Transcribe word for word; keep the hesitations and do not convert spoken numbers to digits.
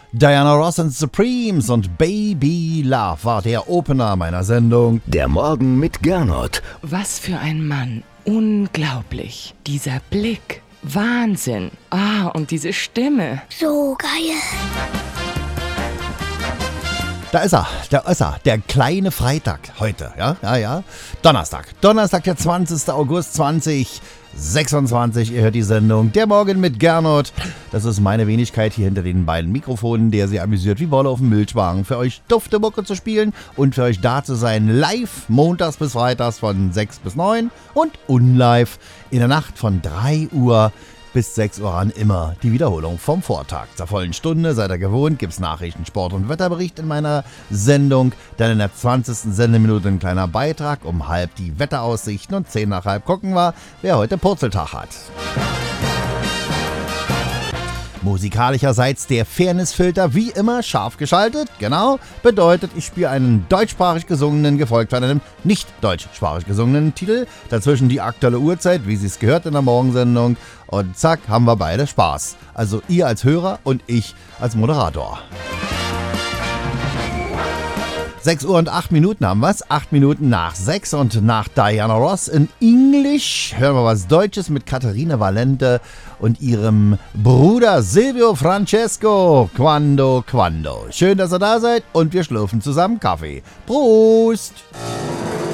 Diana Ross and Supremes und Baby Love war der Opener meiner Sendung. Der Morgen mit Gernot. Was für ein Mann. Unglaublich. Dieser Blick. Wahnsinn. Ah, und diese Stimme. So geil. Da ist er, da ist er, der kleine Freitag heute, ja, ja, ja. Donnerstag, Donnerstag, der zwanzigster August zweitausendsechsundzwanzig. Ihr hört die Sendung Der Morgen mit Gernot. Das ist meine Wenigkeit hier hinter den beiden Mikrofonen, der sie amüsiert wie Wolle auf dem Milchwagen, für euch dufte Mucke zu spielen und für euch da zu sein, live montags bis freitags von sechs bis neun und unlive in der Nacht von drei Uhr bis sechs Uhr an, immer die Wiederholung vom Vortag. Zur vollen Stunde, seid ihr gewohnt, gibt's Nachrichten, Sport und Wetterbericht in meiner Sendung. Dann in der zwanzigsten Sendeminute ein kleiner Beitrag, um halb die Wetteraussichten und zehn nach halb gucken wir, wer heute Purzeltag hat. Musikalischerseits der Fairnessfilter wie immer scharf geschaltet, genau, bedeutet, ich spiele einen deutschsprachig gesungenen, gefolgt von einem nicht deutschsprachig gesungenen Titel, dazwischen die aktuelle Uhrzeit, wie sie es gehört in der Morgensendung, und zack, haben wir beide Spaß. Also ihr als Hörer und ich als Moderator. sechs Uhr und acht Minuten haben wir's. acht Minuten nach sechs und nach Diana Ross in Englisch hören wir was Deutsches mit Katharina Valente und ihrem Bruder Silvio Francesco. Quando, quando. Schön, dass ihr da seid und wir schlürfen zusammen Kaffee. Prost!